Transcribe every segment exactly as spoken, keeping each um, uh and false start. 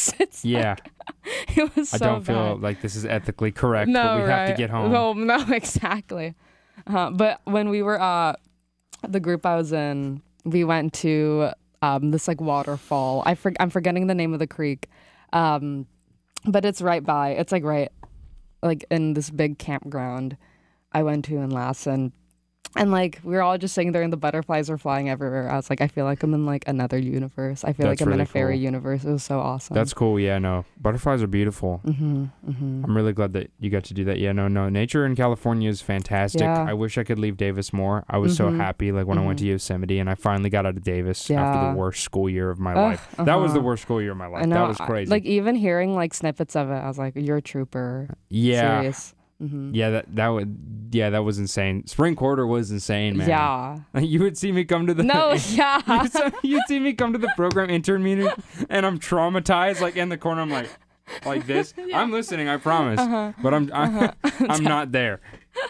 It's Yeah. Like, it was so I don't bad. feel like this is ethically correct, No, but we right. have to get home. No, no, exactly. Uh, but when we were uh, the group I was in, we went to um, this like waterfall. I for- I'm forgetting the name of the creek, um, but it's right by. It's like right, like in this big campground I went to in Lassen. And like we were all just sitting there and the butterflies were flying everywhere. I was like, I feel like I'm in like another universe. I feel That's like I'm in really a fairy cool. universe. It was so awesome. That's cool. Yeah, no. Butterflies are beautiful. mm-hmm, mm-hmm. I'm really glad that you got to do that. Yeah, no, no. Nature in California is fantastic. Yeah. I wish I could leave Davis more. I was so Mhm. happy like when I went to Mhm. Yosemite and I finally got out of Davis after Yeah. the worst school year of my Ugh, life. That was the uh-huh. worst school year of my life. I know. That was crazy. I- Like even hearing like snippets of it, I was like, "You're a trooper." yeah. Serious. Mm-hmm. Yeah, that that would yeah, that was insane. Spring quarter was insane, man. Yeah. You would see me come to the No. Yeah. You'd see- You'd see me come to the program intern meeting, and I'm traumatized. Like in the corner, I'm like, like this. Yeah. I'm listening, I promise, Uh-huh. but I'm I'm, Uh-huh. I'm not there.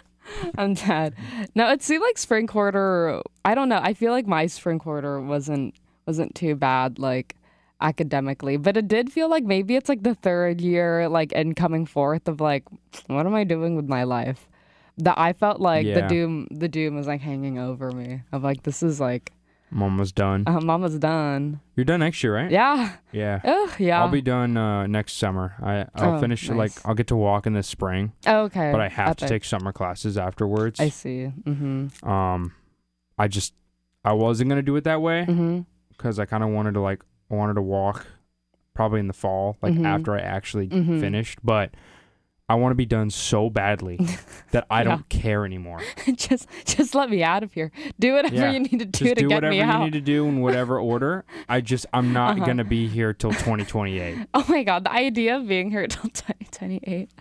I'm dead. No, it seemed like spring quarter. I don't know. I feel like my spring quarter wasn't wasn't too bad, like academically, but it did feel like maybe it's like the third year, like incoming fourth of like, what am I doing with my life? That I felt like the Yeah. doom, the doom was like hanging over me. Of like, this is like, I'm almost done. uh, mama's done. You're done next year, right? Yeah. Yeah. Ugh, yeah. I'll be done uh, next summer. I I'll Oh, finish nice. like I'll get to walk in the spring, Oh, okay. but I have to Epic. take summer classes afterwards. I see. Mm-hmm. Um, I just I wasn't gonna do it that way Mm-hmm. because I kind of wanted to like I wanted to walk probably in the fall, like Mhm. after I actually Mhm. finished, but I want to be done so badly that I Yeah. don't care anymore. just, just let me out of here. Do whatever Yeah. you need to do Just to do get whatever me you out. need to do in whatever order. I just I'm not Uh-huh. gonna be here till twenty twenty-eight. Oh my god, the idea of being here till twenty twenty-eight.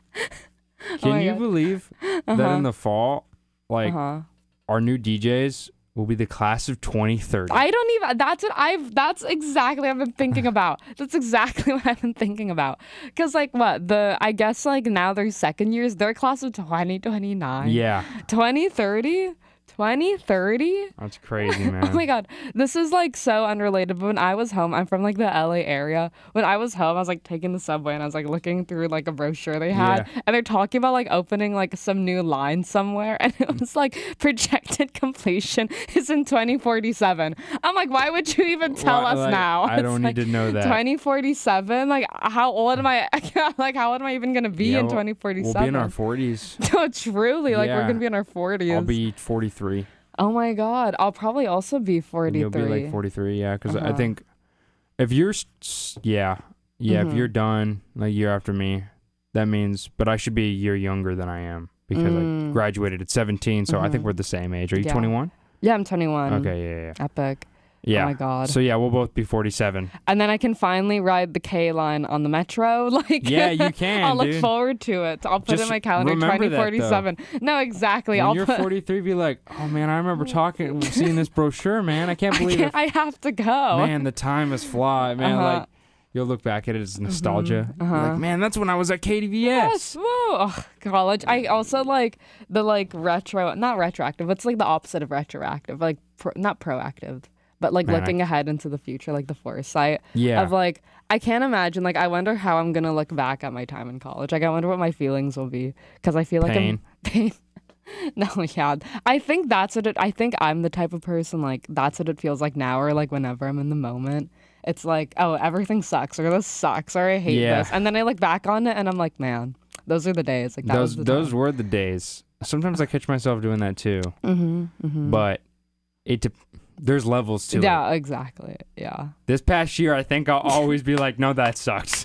Can my you God. believe that Uh-huh. in the fall, like uh-huh. our new D Js will be the class of twenty thirty? I don't even. That's what I've. That's exactly what I've been thinking about. That's exactly what I've been thinking about. Cause like what the I guess like now they're second years. They're class of twenty twenty-nine. Yeah, twenty thirty. twenty thirty. that's crazy, man. Oh my god, this is like so unrelated. But when I was home, I'm from like the L A area. When I was home, I was like taking the subway and I was like looking through like a brochure they had, Yeah. and they're talking about like opening like some new line somewhere, and it was like projected completion is in twenty forty-seven. I'm like, why would you even tell Why- us like, now? I It's don't like need to know that. twenty forty-seven. Like, how old am I? Like, how old am I even gonna be Yeah, in we'll- twenty We'll forty-seven? be in our forties. No, truly, like we're Yeah. gonna be in our forties. I'll be forty-three. Oh my god, I'll probably also be And forty-three. you'll be like forty-three, yeah. Because I Uh-huh. think if you're, s- s- yeah, yeah, Mhm. if you're done like a year after me, that means, but I should be a year younger than I am because Mm. I graduated at seventeen. So I think Mhm. we're the same age. Are you Yeah. twenty-one? Yeah, I'm twenty-one. Okay, yeah, yeah, Epic. yeah. Oh my god. So yeah, we'll both be forty-seven. And then I can finally ride the K line on the metro. Like, Yeah, you can, I'll look dude. forward to it. I'll put it in Just my calendar. remember twenty that, though. forty-seven. No, exactly. When I'll you're put. forty-three, be like, oh man, I remember talking, seeing this brochure, man. I can't I, believe can't- it. I have to go. Man, the time has fly, man. Uh-huh. Like you'll look back at it as nostalgia. You're uh-huh. Like, man, that's when I was at K D V Yes. S. Woo. Oh, college. I also like the like retro, not retroactive. It's like the opposite of retroactive. Like pro, not proactive, but like Man, I- looking ahead into the future, like the foresight. Yeah. Of like, I can't imagine. Like, I wonder how I'm gonna look back at my time in college. Like, I wonder what my feelings will be because I feel like Pain. I'm pain. No, yeah. I think that's what it. I think I'm the type of person like that's what it feels like now, or like whenever I'm in the moment. It's like, oh, everything sucks, or this sucks, or I hate Yeah. this, and then I look back on it and I'm like, man, those are the days. Like that those was the those time. were the days. Sometimes I catch myself doing that too, Mm-hmm, mm-hmm. but it de- there's levels to it. yeah, exactly. Yeah. This past year, I think I'll always be like, no, that sucks.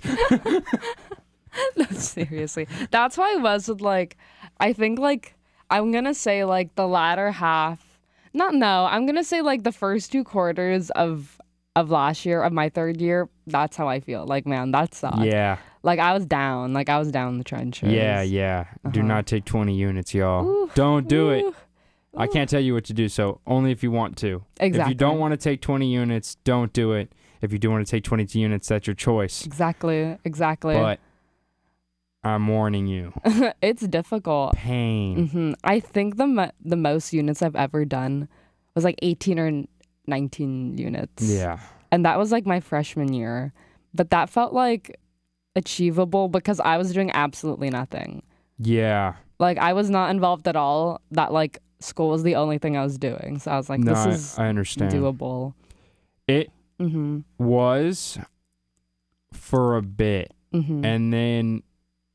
No, seriously. That's why I was with like, I think like, I'm gonna say like the latter half, not no, I'm gonna say like the first two quarters of of last year, of my third year, that's how I feel. Like, man, that sucked. Yeah, Like, I was down. Like, I was down in the trenches. yeah, yeah. Do Uh-huh. not take twenty units, y'all. Ooh, Don't do it. ooh, I can't tell you what to do, so only if you want to. Exactly. If you don't want to take twenty units, don't do it. If you do want to take twenty-two units, that's your choice. Exactly. Exactly. But I'm warning you. It's difficult. Pain. hmm I think the mo- the most units I've ever done was like eighteen or nineteen units. Yeah. And that was like my freshman year. But that felt like achievable because I was doing absolutely nothing. Yeah. Like I was not involved at all. That like school was the only thing I was doing. So I was like, No, this I, is I understand. doable. It Mm-hmm. was for a bit. Mm-hmm. And then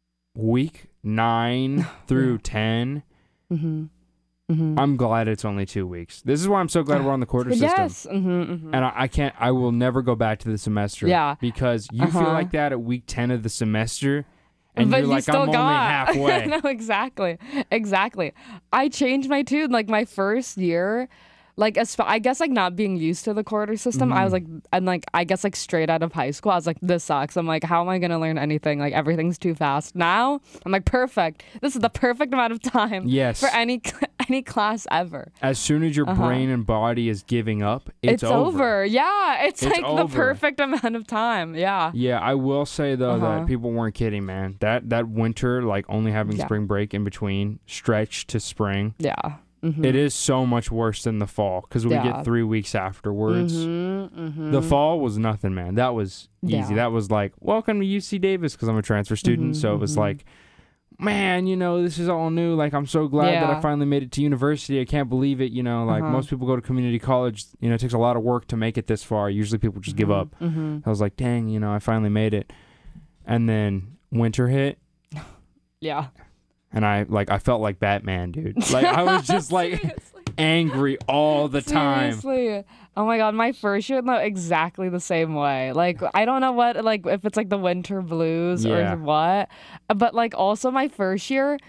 week nine through Yeah. ten, Mm-hmm. Mm-hmm. I'm glad it's only two weeks. This is why I'm so glad we're on the quarter system. Yes. Mm-hmm, mm-hmm. And I, I can't, I will never go back to the semester. Yeah. Because you Uh-huh. feel like that at week ten of the semester. And but you're you like, still I'm got. only halfway. No, exactly. Exactly. I changed my tune. Like my first year, like esp- I guess like not being used to the quarter system, I was like, and like I guess like straight out of high school, I was like, this sucks. I'm like, how am I gonna learn anything? Like everything's too fast. Now I'm like, perfect. This is the perfect amount of time Yes. for any any class ever. As soon as your Uh-huh. brain and body is giving up, it's, It's, over. Yeah, it's, It's like over. the perfect amount of time. Yeah. Yeah, I will say though Uh-huh. that people weren't kidding, man. That that winter, like only having Yeah. spring break in between, stretch to spring, Yeah. Mm-hmm. it is so much worse than the fall because we Yeah. get three weeks afterwards. Mm-hmm, mm-hmm. The fall was nothing, man. That was easy. Yeah. That was like, welcome to U C Davis because I'm a transfer student. Mhm, so it was mhm. like, man, you know, this is all new. Like, I'm so glad that I Yeah. finally made it to university. I can't believe it. You know, like Uh-huh. most people go to community college. You know, it takes a lot of work to make it this far. Usually people just give up. Mm-hmm. I was like, dang, you know, I finally made it. And then winter hit. Yeah. And I like I felt like Batman, dude. Like I was just like Seriously. angry all the time. Seriously. Oh my god, my first year, no, exactly the same way. Like I don't know what, like if it's like the winter blues Yeah. or what, but like also my first year,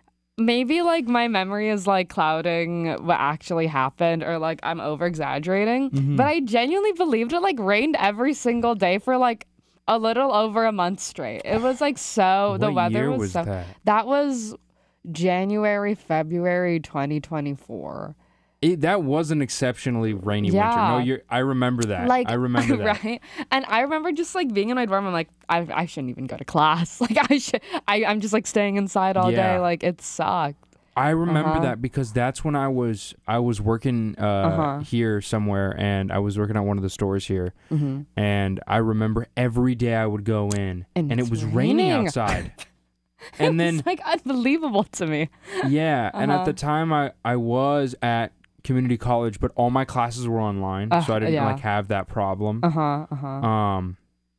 maybe like my memory is like clouding what actually happened, or like I'm over exaggerating. Mhm. But I genuinely believed it like rained every single day for like a little over a month straight. It was like so the What weather year was, was so that? that was January, February twenty twenty-four. It, that was an exceptionally rainy winter. No, Yeah. you're I remember that. Like I remember that. right? And I remember just like being in my dorm, I'm like, I I shouldn't even go to class. Like I should I, I'm just like staying inside all Yeah. day. Like it sucked. I remember Uh-huh. that because that's when I was I was working uh, Uh-huh. here somewhere, and I was working at one of the stores here, Mm-hmm. and I remember every day I would go in, And and, it it's was raining raining. outside. And then It's like unbelievable to me. yeah, and at Uh-huh. the time I I was at community college, but all my classes were online, Uh, so I didn't yeah. like have that problem. Uh-huh. Uh-huh. Um,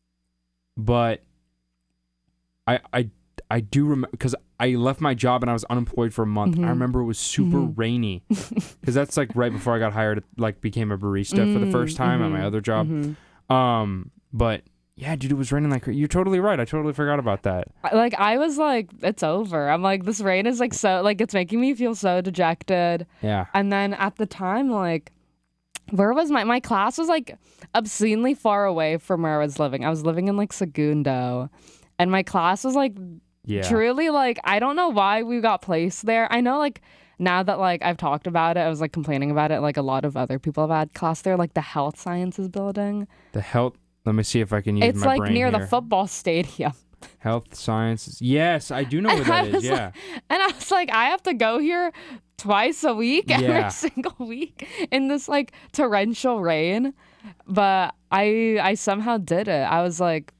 but I I I do remember because I left my job and I was unemployed for a month. Mhm. I remember it was super Mhm. rainy because that's like right before I got hired, like became a barista for the first time at my Mhm. other job. Mhm. Um, but yeah, dude, it was raining like cra- you're totally right. I totally forgot about that. I- Like I was like, it's over. I'm like, this rain is like so like it's making me feel so dejected. Yeah. And then at the time, like, where was my my class was like obscenely far away from where I was living. I was living in like Segundo, and my class was like Yeah. truly like I don't know why we got placed there. I know like now that like I've talked about it, I was like complaining about it. Like a lot of other people have had class there, like the health sciences building. The health. Let me see if I can use It's my like brain near the here. football stadium. Health sciences. Yes, I do know where And that I is. was Yeah. And I was like, I have to go here twice a week, Yeah. every single week in this like torrential rain. But I I somehow did it. I was like,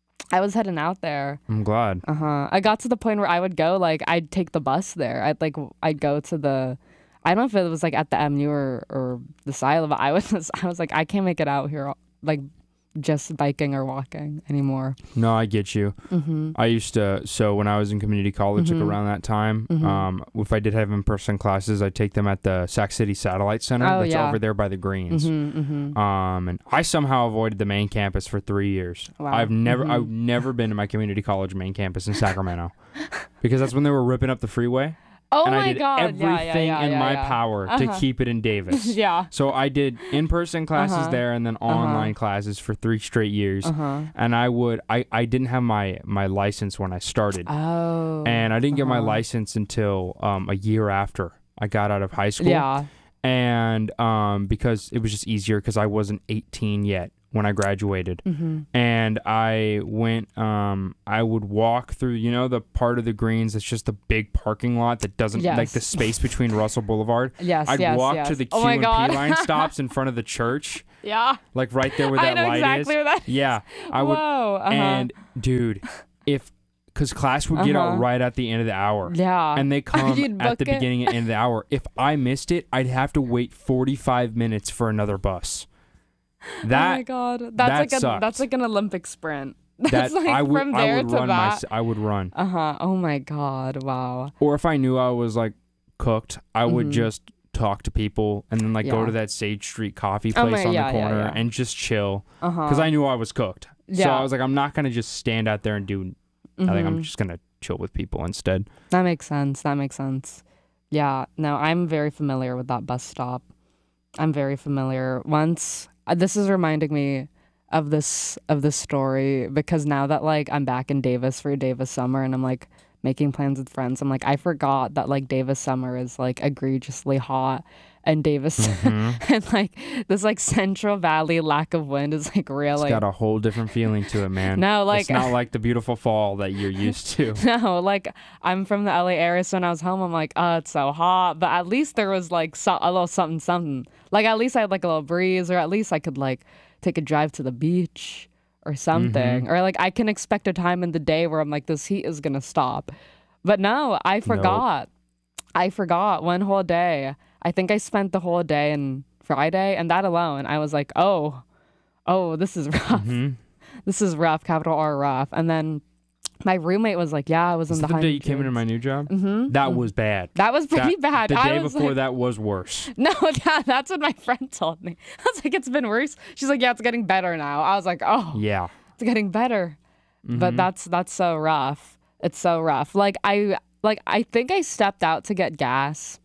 I was heading out there. I'm glad. Uh huh. I got to the point where I would go, like, I'd take the bus there. I'd like, I'd go to the, I don't know if it was like at the M U or, or the Silo, but I was, I was like, I can't make it out here, like, just biking or walking anymore. No, I get you. Mm-hmm. I used to, so when I was in community college, Mhm. like around that time, Mhm. um, if I did have in-person classes, I'd take them at the Sac City Satellite Center Oh, that's yeah. over there by the Greens. Mm-hmm, mm-hmm. Um, and I somehow avoided the main campus for three years. Wow. I've never, Mhm. I've never been to my community college main campus in Sacramento because that's when they were ripping up the freeway, Oh and my I did God. everything yeah, yeah, yeah, in yeah, my yeah. power to Uh-huh. keep it in Davis. Yeah. So I did in-person classes Uh-huh. there and then online classes for three straight years. Uh-huh. And I would, I, I didn't have my, my license when I started. Oh. And I didn't get my uh-huh. license until um, a year after I got out of high school. Yeah. And um, because it was just easier because I wasn't eighteen yet when I graduated. Mm-hmm. And I went, um, I would walk through, you know, the part of the Greens that's just the big parking lot that doesn't, Yes. like the space between Russell Boulevard. Yes, I'd yes, walk yes. to the Q Oh my and God. P line stops in front of the church. Yeah. like right there where I that know light exactly is. where that is. Yeah, I would. Whoa. Uh-huh. And dude, if because class would get Uh-huh. out right at the end of the hour. Yeah. And they come You'd at the book it. beginning and end of the hour. If I missed it, I'd have to wait forty-five minutes for another bus. That oh my god, that's that like a sucked. that's like an Olympic sprint. that That's like I would from I there would to run my that. I would run. Uh huh. Oh my god. Wow. Or if I knew I was like cooked, I would Mhm. just talk to people and then like go Yeah. to that Sage Street coffee Oh place my- on yeah, the yeah, corner yeah. and just chill Uh huh. because I knew I was cooked. So Yeah. I was like, I'm not gonna just stand out there and do. I think I'm Mhm. just gonna chill with people instead. That makes sense. That makes sense. Yeah. No, I'm very familiar with that bus stop. I'm very familiar. Once uh, this is reminding me of this of this story because now that like I'm back in Davis for Davis summer and I'm like making plans with friends, I'm like I forgot that like Davis summer is like egregiously hot and Davis Mhm. and like this like Central Valley lack of wind is like really It's got a whole different feeling to it, man. No, like- it's not like the beautiful fall that you're used to. No, like I'm from the L A area, so when I was home, I'm like, oh, it's so hot. But at least there was like so- a little something, something. Like at least I had like a little breeze, or at least I could like take a drive to the beach or something, Mm-hmm. or like I can expect a time in the day where I'm like, this heat is gonna stop. But no, I forgot. I forgot one whole day. I think I spent the whole day and Friday, and that alone, I was like, oh, oh, this is rough. hmm This is rough, capital R rough. And then my roommate was like, yeah, I was Is in that the the day you came into my new job? Mm-hmm. That was bad. That was pretty That- bad. The I day was before like, that was worse. no, yeah, that's what my friend told me. I was like, it's been worse. She's like, yeah, it's getting better now. I was like, oh, Yeah. it's getting better. Mm-hmm. But that's that's so rough. It's so rough. Like I like I think I stepped out to get gas.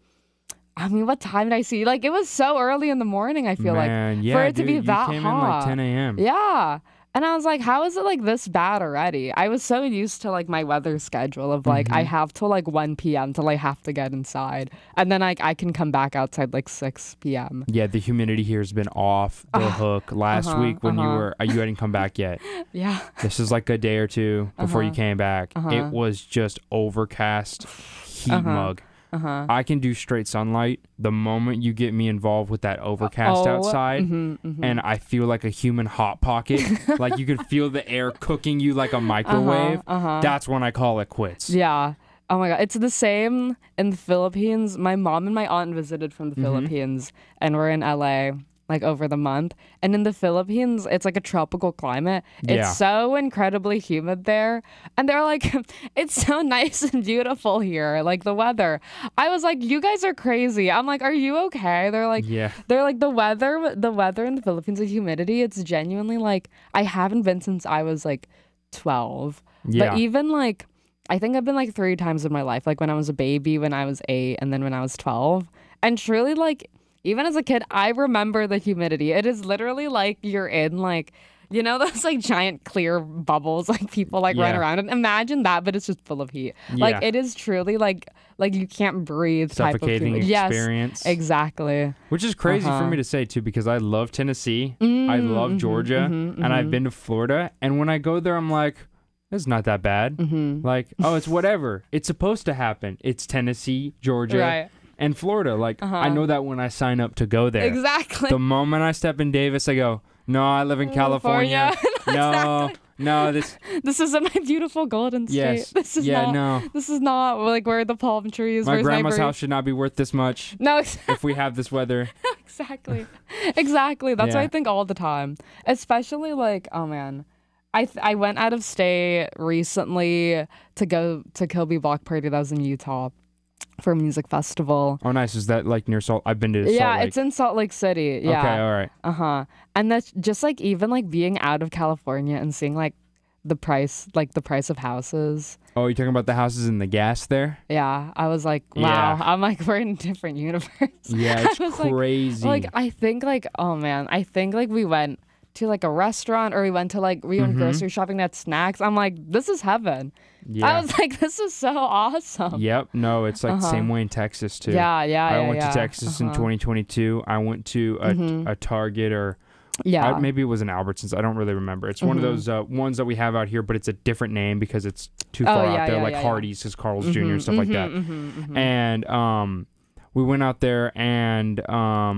I mean, what time did I see? Like it was so early in the morning. I feel Man, like yeah, for it to dude, be you that came hot. in like ten a.m. Yeah. And I was like, how is it like this bad already? I was so used to like my weather schedule of like I Mm-hmm. have till like one p.m. till I have to get inside. And then like I can come back outside like six p.m. Yeah, the humidity here has been off the hook. Last uh-huh, week when you uh-huh. were, uh, you hadn't come back yet. Yeah. This is like a day or two before you Uh-huh. came back. Uh-huh. It was just overcast, heat Uh-huh. mug. Uh-huh. I can do straight sunlight. The moment you get me involved with that overcast Oh, outside, mhm, mhm. and I feel like a human hot pocket, like you could feel the air cooking you like a microwave. uh-huh. That's when I call it quits. Yeah. Oh my god, it's the same in the Philippines. My mom and my aunt visited from the Mhm. Philippines and we're in L A like over the month. And in the Philippines, it's like a tropical climate. Yeah. It's so incredibly humid there. And they're like, it's so nice and beautiful here, like the weather. I was like, you guys are crazy. I'm like, are you okay? They're like, Yeah. they're like the weather, the weather in the Philippines, the humidity, it's genuinely like, I haven't been since I was like twelve. Yeah. But even like, I think I've been like three times in my life, like when I was a baby, when I was eight, and then when I was twelve. And truly, like, even as a kid, I remember the humidity. It is literally like you're in like, you know, those like giant clear bubbles, like people like run Yeah. around. And imagine that, but it's just full of heat. Like Yeah. it is truly like, like you can't breathe type of Suffocating humidity. Yes, experience. exactly. Which is crazy for Uh-huh. me to say too, because I love Tennessee, I love mhm, Georgia, mhm, and I've mhm. been to Florida. And when I go there, I'm like, it's not that bad. Mm-hmm. Like, oh, it's whatever. It's supposed to happen. It's Tennessee, Georgia, Right. and Florida. Like, I Uh-huh. know that when I sign up to go there. Exactly. The moment I step in Davis, I go, no, I live in California. No, no, this, This isn't my beautiful golden state. yes, This is yeah, not. no. This is not like where the palm trees. My where's grandma's my house should not be worth this much No, ex- if we have this weather. exactly, exactly. That's what Yeah. I think all the time. Especially like, oh man, I th- I went out of state recently to go to Kilby Block Party that was in Utah for a music festival. Oh, nice. Is that like near Salt? I've been to Salt Yeah, Lake. it's in Salt Lake City. Yeah. Okay, all right. Uh huh. And that's just like even like being out of California and seeing like the price, like the price of houses. Oh, you're talking about the houses in the gas there? Yeah, I was like, wow. Yeah. I'm like, we're in a different universe. Yeah, it's I was like- crazy. Like, I think like, oh man, I think like we went to like a restaurant or we went to like we went Mhm. grocery shopping at snacks. I'm like, this is heaven. yeah. I was like, this is so awesome. Yep. No, it's like the Uh-huh. same way in Texas too. Yeah, yeah, I yeah, went yeah. to Texas in Uh-huh. twenty twenty-two. I went to a, Mhm. a Target or Yeah. I, maybe it was an Albertsons. I don't really remember. It's one of Mhm. those uh, ones that we have out here, but it's a different name because it's too Oh, far yeah, out there, yeah, like yeah, yeah. Hardee's, because Carl's Junior and stuff like that. Mhm, mhm, mhm. And um, we went out there and um,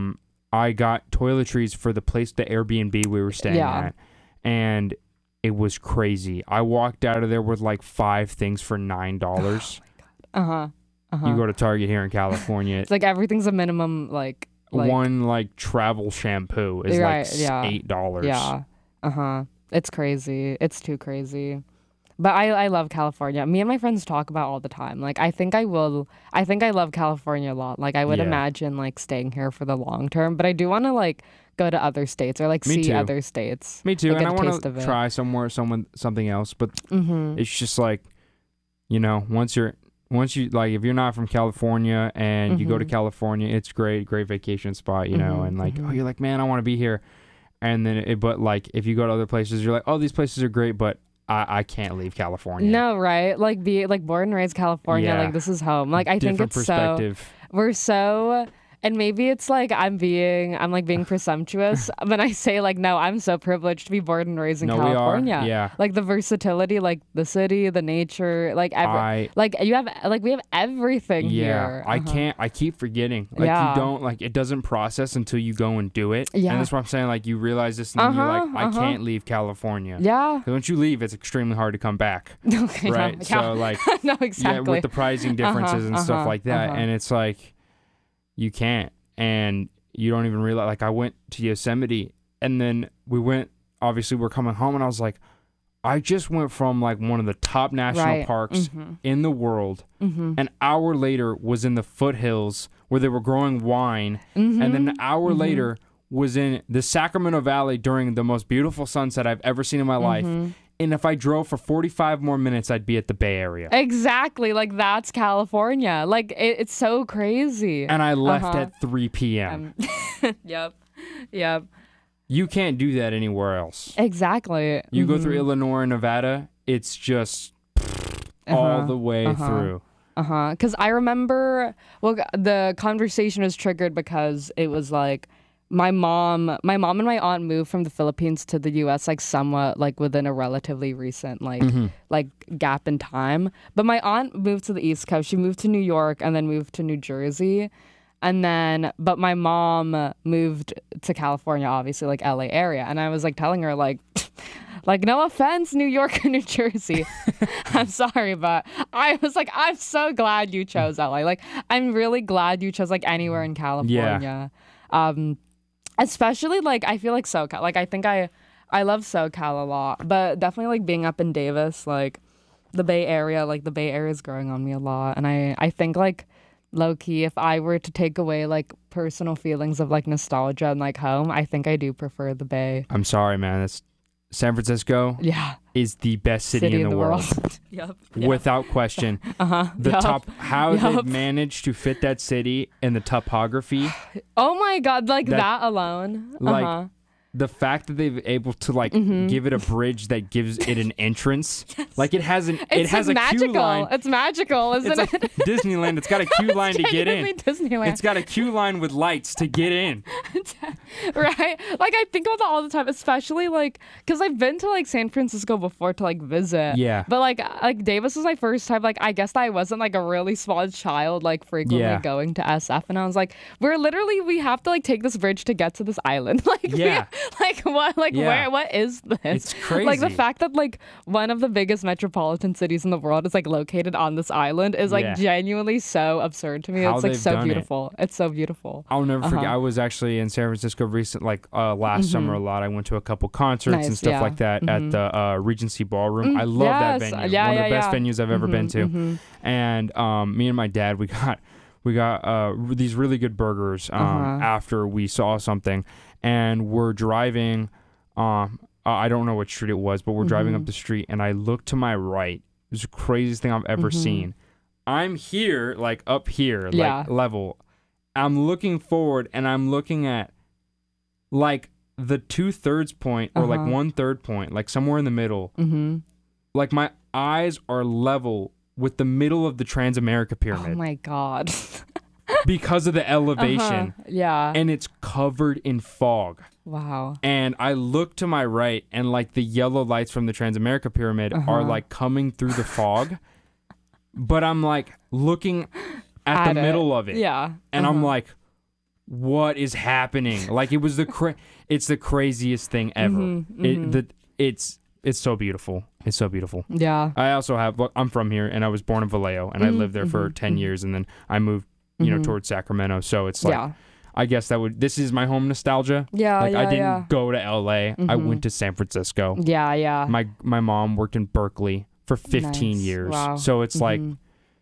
I got toiletries for the place, the Airbnb we were staying Yeah. at, and it was crazy. I walked out of there with like five things for nine dollars. Uh huh. Uh huh. You go to Target here in California, It's like everything's a minimum, like, like one like travel shampoo is Right, like yeah. eight dollars. yeah. Uh huh. It's crazy. It's too crazy. But I, I love California. Me and my friends talk about all the time. Like, I think I will. I think I love California a lot. Like, I would Yeah. imagine like staying here for the long term. But I do want to like go to other states or like Me see too. other states. Me too, Like, and I get a want taste of to it. try somewhere, someone, something else. But Mm-hmm. it's just like, you know, once you're, once you like, if you're not from California and you go to Mhm. California, it's great, great vacation spot, you know, Mhm, and like, mhm. oh, you're like, man, I want to be here, and then, it, but like, if you go to other places, you're like, oh, these places are great, but I, I can't leave California. No, right? Like be like born and raised California. Yeah. Like this is home. Like I think Different it's so. perspective. We're so. And maybe it's like I'm being, I'm like being presumptuous when I say like, no, I'm so privileged to be born and raised in No, California. we are. Yeah. Like the versatility, like the city, the nature, like every, I like you have, like we have everything yeah. here. I Uh-huh. can't. I keep forgetting. Like Yeah. you don't like it doesn't process until you go and do it. Yeah. And that's what I'm saying. Like you realize this, and then you're like, Uh-huh, I uh-huh. can't leave California. Yeah. 'Cause once you leave, it's extremely hard to come back. Okay. Right. Yeah. So like, no, yeah, exactly. with the pricing differences Uh-huh, and stuff uh-huh, like that, uh-huh. and it's like, you can't, and you don't even realize. Like I went to Yosemite, and then we went. Obviously, we're coming home, and I was like, I just went from like one of the top national Right. parks Mm-hmm. in the world. Mm-hmm. An hour later was in the foothills where they were growing wine, Mm-hmm. and then an hour Mhm. later was in the Sacramento Valley during the most beautiful sunset I've ever seen in my life. Mm-hmm. And if I drove for forty-five more minutes, I'd be at the Bay Area. Exactly. Like that's California. Like it, it's so crazy. And I left Uh-huh. at three p.m. Um, yep. Yep. You can't do that anywhere else. Exactly. You go Mhm. through Illinois and Nevada, it's just all Uh-huh. the way Uh-huh. through. Uh-huh. Because I remember, well, g- the conversation was triggered because it was like my mom, my mom and my aunt moved from the Philippines to the U S like somewhat like within a relatively recent like Mhm. like gap in time. But my aunt moved to the East Coast. She moved to New York and then moved to New Jersey. And then, but my mom moved to California, obviously, like L A area. And I was like telling her, like, like, no offense, New York and New Jersey. I'm sorry, but I was like, I'm so glad you chose L A. Like, I'm really glad you chose like anywhere in California. Um, especially like, I feel like SoCal. Like, I think I, I love SoCal a lot, but definitely like being up in Davis, like the Bay Area, like the Bay Area is growing on me a lot. And I, I think like, low key, if I were to take away like personal feelings of like nostalgia and like home, I think I do prefer the Bay. I'm sorry, man. It's, San Francisco Yeah. is the best city, in the, world. Yep. Without question. Uh-huh. The Yup. top, how Yup. they've managed to fit that city and the topography, Oh my god, like That- that, alone. like, uh-huh. the fact that they've able to like Mhm. give it a bridge that gives it an entrance, like it has an, it It's has like a magical. queue line. It's magical, isn't It's like it? Disneyland. It's got a queue line to get in. Genuinely Disneyland. It's got a queue line with lights to get in. Right? Like I think about that all the time, especially like because I've been to like San Francisco before to like visit. Yeah. But like like Davis was my first time. Like I guess I wasn't like a really small child, like frequently Yeah. going to S F, and I was like, we're literally we have to like take this bridge to get to this island. Like we- Yeah. like what like Yeah. where what is this? It's Like the crazy. fact that like one of the biggest metropolitan cities in the world is like located on this island is like Yeah. genuinely so absurd to me. How it's like they've so done it. beautiful. It's so beautiful. I'll never forget. Uh-huh. I was actually in San Francisco recent, like uh, last summer a lot. I went to a couple concerts and Nice, stuff yeah. like that Mhm. at the uh, Regency Ballroom. Mm, I love that yes. venue. Yeah, One yeah, of the best yeah. venues I've ever been Mhm, to. mhm. And um, me and my dad, we got we got uh, r- these really good burgers um, Uh-huh. after we saw something, and we're driving. Um, uh, I don't know what street it was, but we're driving up Mhm. the street, and I look to my right. It was the craziest thing I've ever Mhm. seen. I'm here, like up here, Yeah. like level. I'm looking forward, and I'm looking at like the two thirds point or like Uh-huh. one third point, like somewhere in the middle. Mm-hmm. Like my eyes are level with the middle of the Transamerica Oh Pyramid my god. because of the elevation, Uh-huh. Yeah. and it's covered in fog. Wow. And I look to my right, and like the yellow lights from the Transamerica Pyramid are Uh-huh. like coming through the fog, but I'm like looking at, At the it. middle of it, Yeah. and I'm Uh-huh. like, what is happening? Like it was the cra- it's the craziest thing ever. Mm-hmm, It mm-hmm. the it's it's so beautiful. It's so beautiful. Yeah. I also have look, I'm from here and I was born in Vallejo and I Mhm, lived there for mhm, ten mhm. years and then I moved, you know, Mhm. towards Sacramento. So it's like yeah. I guess that would this is my home nostalgia. Yeah. Like yeah. I didn't yeah. go to L A. I Mhm. went to San Francisco. Yeah. Yeah. My my mom worked in Berkeley for fifteen Nice. years. Wow. So it's like Mhm.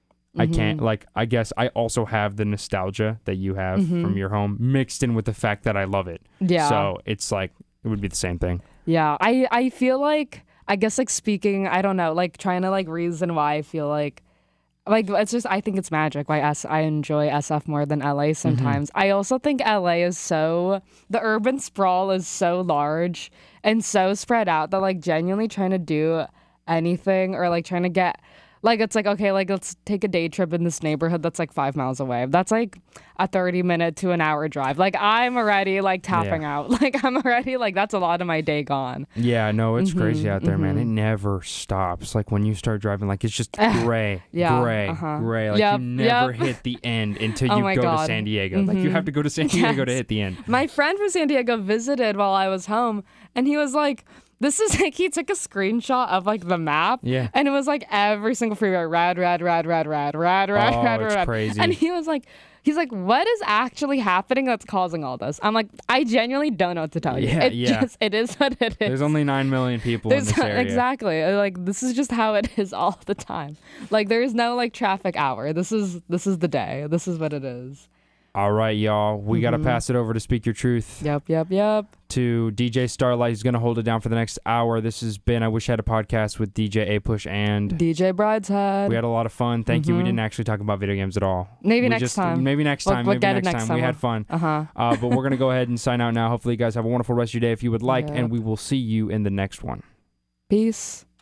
I can't Mhm. like I guess I also have the nostalgia that you have Mhm. from your home mixed in with the fact that I love it. Yeah. So it's like it would be the same thing. Yeah. I I feel like I guess like speaking. I don't know. Like trying to like reason why I feel like. Like it's just I think it's magic why S I enjoy S F more than L A sometimes. I also think L A is so the urban sprawl is so large and so spread out that like genuinely trying to do anything or like trying to get like it's like okay like let's take a day trip in this neighborhood that's like five miles away. That's like a thirty minute to an hour drive. Like I'm already like tapping Yeah. out. Like I'm already like that's a lot of my day gone. Yeah, no, it's Mhm, crazy out there, man. mhm. It never stops. Like when you start driving, like it's just gray, Yeah, gray, uh-huh. gray. Like Yep, you never yep. hit the end until Oh you my go to God. San Diego. Like you Mhm. have to go to San Diego to Yes. hit the end. My friend from San Diego visited while I was home, and he was like, "This is like," he took a screenshot of like the map, Yeah. and it was like every single freeway, rad, rad, rad, rad, rad, rad, rad, Oh, rad, it's rad. crazy. And he was like, he's like, "What is actually happening that's causing all this?" I'm like, I genuinely don't know what to tell you. Yeah, it yeah. just, it is what it is. There's only nine million people There's in this area. exactly uh, like this is just how it is all the time. Like there is no like traffic hour. This is this is the day. This is what it is. All right, y'all. We got to Mhm. pass it over to Speak Your Truth Yep, yep, yep. to D J Starlight. He's going to hold it down for the next hour. This has been I Wish I Had a Podcast with D J A-Push and D J Brideshead. we had a lot of fun. Thank you. We Mhm. didn't actually talk about video games at all. Maybe We next just- time. Maybe next We'll- time. we'll maybe get it next, next time. time. We had fun. Uh huh. Uh, but we're going to go ahead and sign out now. Hopefully you guys have a wonderful rest of your day if you would like, Yep. and we will see you in the next one. Peace.